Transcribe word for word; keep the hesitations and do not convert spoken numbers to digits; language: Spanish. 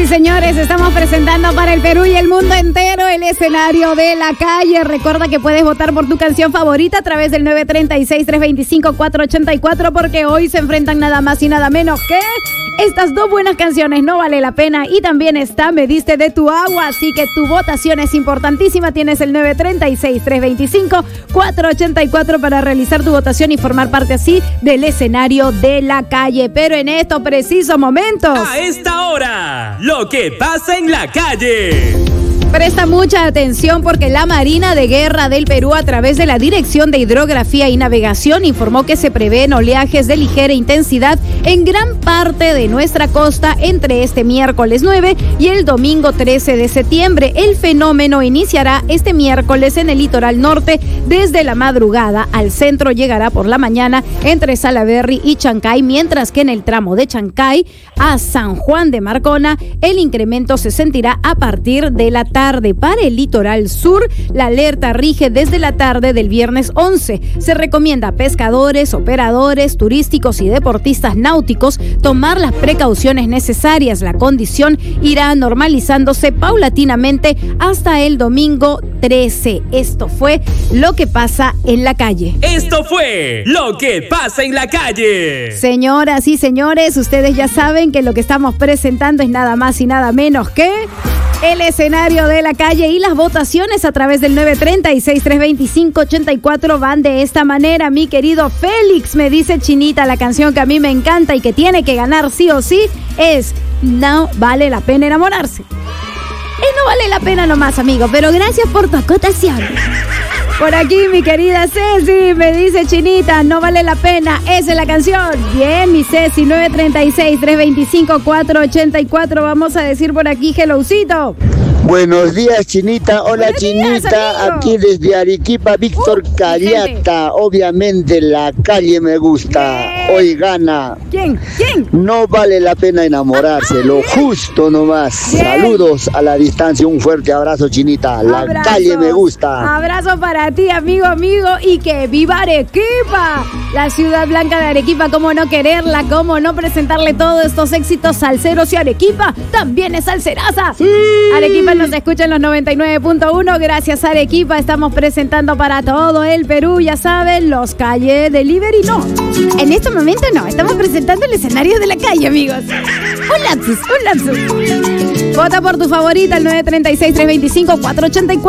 señores, estamos presentando para el Perú y el mundo entero el escenario de La Calle. Recuerda que puedes votar por tu canción favorita a través del nueve tres seis, tres dos cinco, cuatro ocho cuatro, porque hoy se enfrentan nada más y nada menos que estas dos buenas canciones, No Vale la Pena, y también está Me Diste de tu Agua. Así que tu votación es importantísima. Tienes el nueve tres seis, tres dos cinco, cuatro ocho cuatro para realizar tu votación y formar parte así del escenario de La Calle. Pero en estos precisos momentos, a esta hora, lo que pasa en la calle. Presta mucha atención porque la Marina de Guerra del Perú, a través de la Dirección de Hidrografía y Navegación, informó que se prevén oleajes de ligera intensidad en gran parte de nuestra costa entre este miércoles nueve y el domingo trece de septiembre. El fenómeno iniciará este miércoles en el litoral norte desde la madrugada. Al centro llegará por la mañana entre Salaberry y Chancay, mientras que en el tramo de Chancay a San Juan de Marcona el incremento se sentirá a partir de la tarde. Para el litoral sur, la alerta rige desde la tarde del viernes once. Se recomienda a pescadores, operadores turísticos y deportistas náuticos tomar las precauciones necesarias. La condición irá normalizándose paulatinamente hasta el domingo trece. Esto fue lo que pasa en la calle. Esto fue lo que pasa en la calle. Señoras y señores, ustedes ya saben que lo que estamos presentando es nada más y nada menos que el escenario de La Calle, y las votaciones a través del nueve tres seis, tres dos cinco, ocho cuatro van de esta manera. Mi querido Félix, me dice Chinita, la canción que a mí me encanta y que tiene que ganar sí o sí es No Vale la Pena Enamorarse. Y no vale la pena nomás, amigo, pero gracias por tu acotación. Por aquí, mi querida Ceci, me dice Chinita, No Vale la Pena, esa es la canción. Bien, mi Ceci, nueve tres seis, tres dos cinco, cuatro ocho cuatro. Vamos a decir por aquí, helloucito. Buenos días, Chinita. Hola, Buenos días, Chinita. amigo. Aquí desde Arequipa, Víctor Uh, Callata. Obviamente La Calle me gusta. Bien. Hoy gana. ¿Quién? ¿Quién? No vale la pena enamorarse, lo justo nomás. Bien. Saludos a la distancia, un fuerte abrazo, Chinita. La Abrazo. Calle me gusta. Abrazo para ti, amigo, amigo, y que viva Arequipa, la ciudad blanca de Arequipa. Cómo no quererla, cómo no presentarle todos estos éxitos salseros. Y Arequipa también es salseraza. Sí. Arequipa nos escucha en los noventa y nueve punto uno. Gracias, Arequipa. Estamos presentando para todo el Perú, ya saben, los Calle Delivery. No, en este momento no, estamos presentando el escenario de La Calle, amigos. Un lapsus, un lapsus. Vota por tu favorita al nueve tres seis, tres dos cinco, cuatro ocho cuatro.